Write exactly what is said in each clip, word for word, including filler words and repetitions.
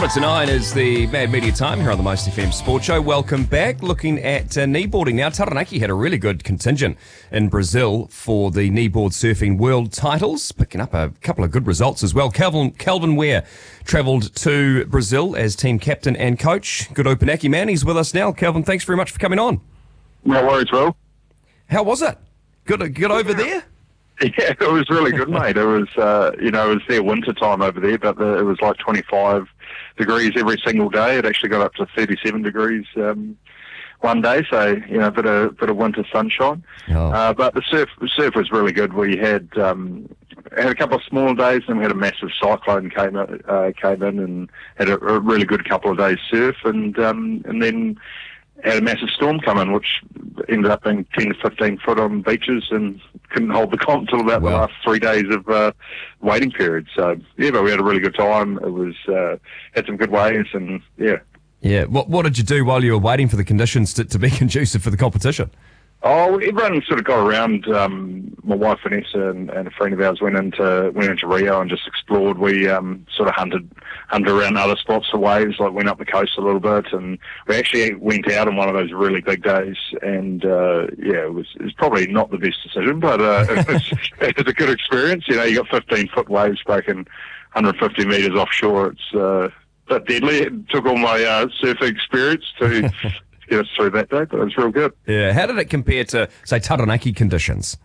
Quarter to nine is the Mad Media time here on the Most F M Sport Show. Welcome back. Looking at uh, kneeboarding now. Taranaki had a really good contingent in Brazil for the kneeboard surfing world titles, picking up a couple of good results as well. Calvin, Calvin Ware travelled to Brazil as team captain and coach. Good Opunaki man. He's with us now. Calvin, thanks very much for coming on. No worries, Will. How was it? Good, good over there? Yeah, it was really good, mate. It was, uh, you know, it was their winter time over there, but the, it was like twenty-five degrees every single day. It actually got up to thirty-seven degrees um, one day, so, you know, a bit of, bit of winter sunshine. Oh. Uh, but the surf, the surf was really good. We had um, had a couple of small days, and we had a massive cyclone came, uh, came in and had a, a really good couple of days surf, and um, and then had a massive storm come in, which ended up being ten to fifteen foot on beaches and couldn't hold the comp till about Wow. the last three days of uh, waiting period. So, yeah, but we had a really good time. It was, uh, had some good waves and, yeah. Yeah. What What did you do while you were waiting for the conditions to, to be conducive for the competition? Oh, everyone sort of got around. Um, my wife Vanessa and, and a friend of ours went into went into Rio and just explored. We um, sort of hunted hunted around other spots for waves, like went up the coast a little bit, and we actually went out on one of those really big days. And uh, yeah, it was it was probably not the best decision, but uh, it, was, it was a good experience. You know, you got fifteen foot waves breaking one hundred fifty metres offshore. It's uh, a bit deadly. It took all my uh, surfing experience to get us through that day, but it was real good. Yeah. How did it compare to, say, Taranaki conditions?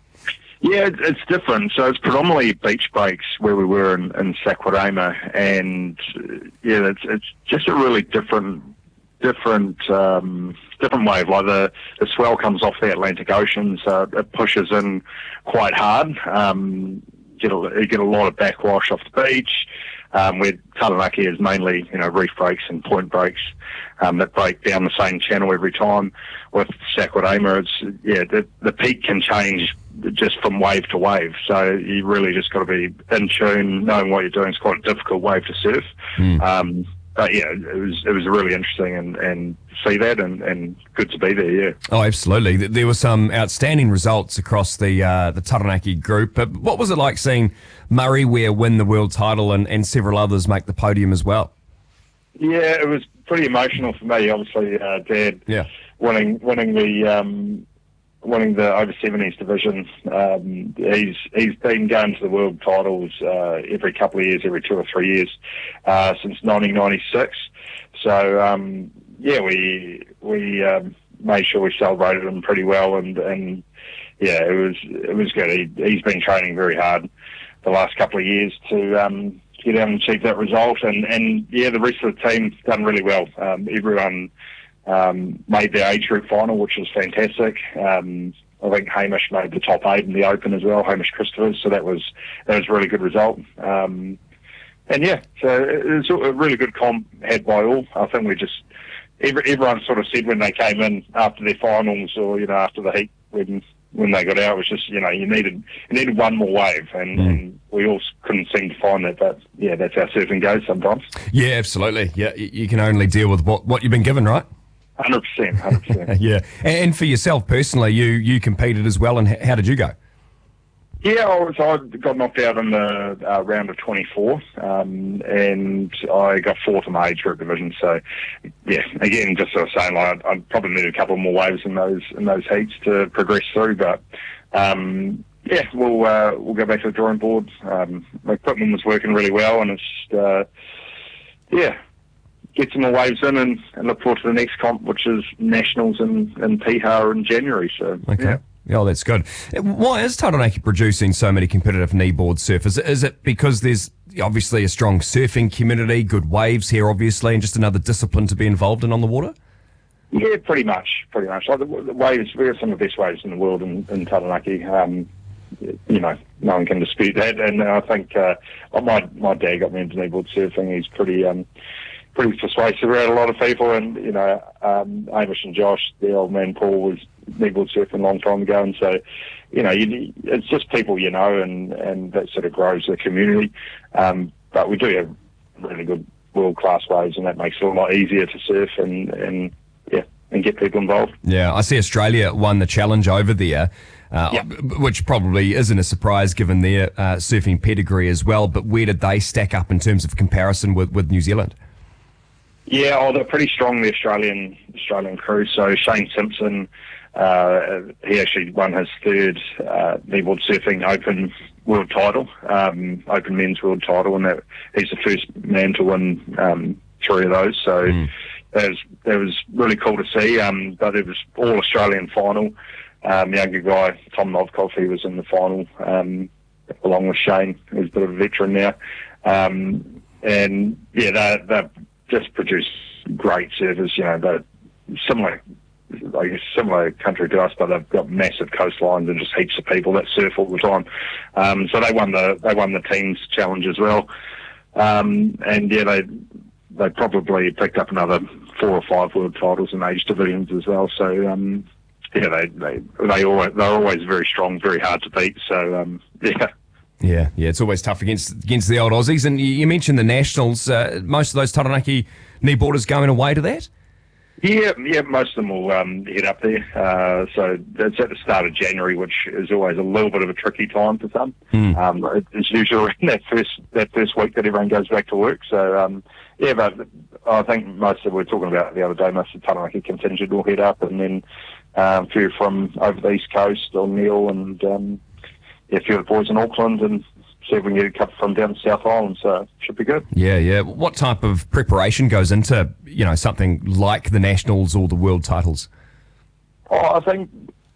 Yeah, it's, it's different. So it's predominantly beach breaks where we were in, in Saquarema, and uh, yeah, it's it's just a really different different um, different wave. Like the the swell comes off the Atlantic Ocean, so it pushes in quite hard. Um, get a, you get a lot of backwash off the beach. Um, where Taranaki is mainly, you know, reef breaks and point breaks um, that break down the same channel every time. With Saquarema, it's, yeah, the, the peak can change just from wave to wave. So you really just got to be in tune, knowing what you're doing. It's quite a difficult wave to surf. Mm. Um, but yeah, it was it was really interesting and, and see that and, and good to be there. Yeah. Oh, absolutely. There were some outstanding results across the uh, the Taranaki group. But what was it like seeing Murray Ware win the world title and, and several others make the podium as well? Yeah, it was pretty emotional for me. Obviously, uh, Dad yeah. winning winning the um, winning the over seventies division. Um, he's he's been going to the world titles uh, every couple of years, every two or three years uh, since nineteen ninety-six. So um, yeah, we we um, made sure we celebrated him pretty well, and, and yeah, it was it was good. He, he's been training very hard the last couple of years to um, get out and achieve that result, and, and yeah, the rest of the team done really well. Um, everyone um, made their age group final, which was fantastic. Um, I think Hamish made the top eight in the Open as well, Hamish Christopher, so that was that was a really good result. Um, and yeah, so it was a really good comp had by all. I think we just every, everyone sort of said when they came in after their finals or you know after the heat when. when they got out, it was just, you know, you needed you needed one more wave, and, mm. and we all couldn't seem to find that, but yeah, that's how surfing goes sometimes. Yeah, absolutely. Yeah, you can only deal with what, what you've been given, right? one hundred percent, one hundred percent. Yeah, and for yourself personally, you, you competed as well, and how did you go? Yeah, I, was, I got knocked out in the uh, round of twenty-four, um, and I got fourth in my age group division. So, yeah, again, just sort of saying, like, I probably need a couple more waves in those in those heats to progress through. But um, yeah, we'll uh, we'll go back to the drawing board. Um, my equipment was working really well, and it's just, uh, yeah, get some more waves in, and, and look forward to the next comp, which is nationals in in Piha in January. So, okay. Yeah. Oh, that's good. Why is Taranaki producing so many competitive kneeboard surfers? Is it because there's obviously a strong surfing community, good waves here, obviously, and just another discipline to be involved in on the water? Yeah, pretty much, pretty much. Like the, the waves, we have some of the best waves in the world in, in Taranaki. Um, you know, no one can dispute that. And I think uh, my my dad got me into kneeboard surfing. He's pretty um, pretty persuasive around a lot of people, and you know, um, Hamish and Josh, the old man Paul was kneeboard surfing a long time ago, and so you know, you, it's just people you know, and, and that sort of grows the community. Um, but we do have really good world class waves, and that makes it a lot easier to surf and, and yeah, and get people involved. Yeah, I see Australia won the challenge over there. Uh, yeah. Which probably isn't a surprise given their uh, surfing pedigree as well. But where did they stack up in terms of comparison with, with New Zealand? Yeah, oh, they're pretty strong, the Australian Australian crew. So Shane Simpson, uh, he actually won his third uh, kneeboard surfing open world title, um, open men's world title, and that he's the first man to win um, three of those. So mm. that was that was really cool to see. Um, but it was all Australian final. Um, younger guy Tom Novkoff, he was in the final um, along with Shane, who's a bit of a veteran now. Um, and yeah, they they just produced great surfers. You know, they're similar. I guess similar country to us, but they've got massive coastlines and just heaps of people that surf all the time. Um, so they won the they won the teams challenge as well. Um, and yeah, they they probably picked up another four or five world titles in age divisions as well. So um, yeah, they they they always they're always very strong, very hard to beat. So um, yeah. Yeah, yeah, it's always tough against against the old Aussies. And you, you mentioned the Nationals. Uh, most of those Taranaki kneeboarders going away to that? Yeah, yeah, most of them will um, head up there. Uh, so it's at the start of January, which is always a little bit of a tricky time for some. Mm. Um, it, it's usually in that first that first week that everyone goes back to work. So um, yeah, but I think most of we were talking about the other day, most of the Taranaki contingent will head up, and then um, a few from over the East Coast, O'Neill, and um, yeah, a few of the boys in Auckland, and see if we can get a couple from down the South Island, so it should be good. Yeah, yeah. What type of preparation goes into, you know, something like the Nationals or the World Titles? Oh, I think,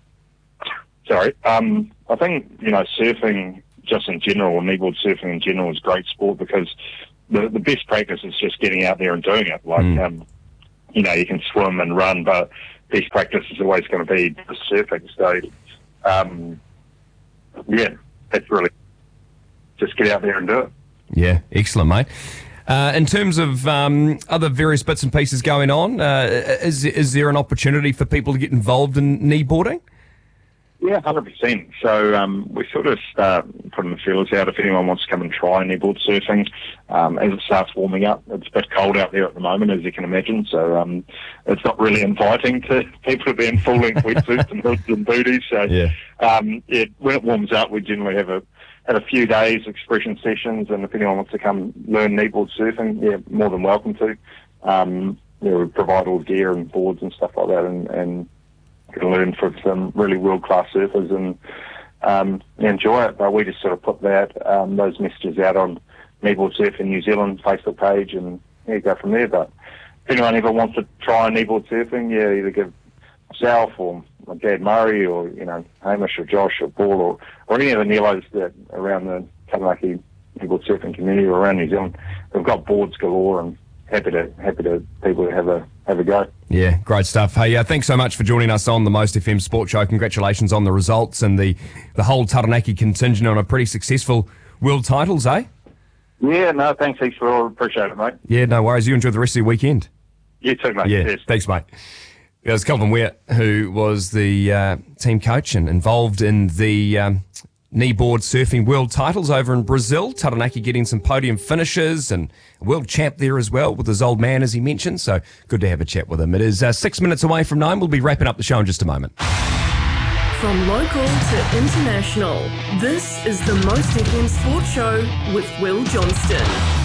sorry, um, I think, you know, surfing just in general, or kneeboard surfing in general, is great sport because the, the best practice is just getting out there and doing it. Like, mm. um, you know, you can swim and run, but best practice is always going to be surfing. So, um, yeah, that's really... just get out there and do it. Yeah, excellent, mate. Uh, in terms of um, other various bits and pieces going on, uh, is is there an opportunity for people to get involved in kneeboarding? Yeah, one hundred percent. So um, we sort of start putting the feelers out if anyone wants to come and try kneeboard surfing. Um, as it starts warming up, it's a bit cold out there at the moment, as you can imagine, so um, it's not really inviting to people to be in full-length wetsuits and hoods and booties. So yeah. um, it, when it warms up, we generally have a have a few days expression sessions, and if anyone wants to come learn kneeboard surfing, yeah, more than welcome to. Um, yeah, we provide all gear and boards and stuff like that, and, and can learn from some really world-class surfers and um, enjoy it. But we just sort of put that um, those messages out on Kneeboard Surfing New Zealand Facebook page, and yeah, go from there. But if anyone ever wants to try kneeboard surfing, yeah, either give myself or my dad Murray, or you know Hamish or Josh or Paul, or, or any of the Nelos that around the Taranaki kneeboard surfing community or around New Zealand, we've got boards galore, and happy to happy to people to have a have a go. Yeah, great stuff. Hey, uh, thanks so much for joining us on the Most F M Sport Show. Congratulations on the results and the the whole Taranaki contingent on a pretty successful world titles, eh? Yeah, no, thanks heaps for all. Appreciate it, mate. Yeah, no worries. You enjoy the rest of your weekend. You too, mate. Yeah, Cheers. Thanks, mate. It was Kelvin Ware, who was the uh, team coach and involved in the um, kneeboard surfing world titles over in Brazil. Taranaki getting some podium finishes and a world champ there as well with his old man, as he mentioned. So good to have a chat with him. It is uh, six minutes away from nine. We'll be wrapping up the show in just a moment. From local to international, this is the Most F M Sports Show with Will Johnston.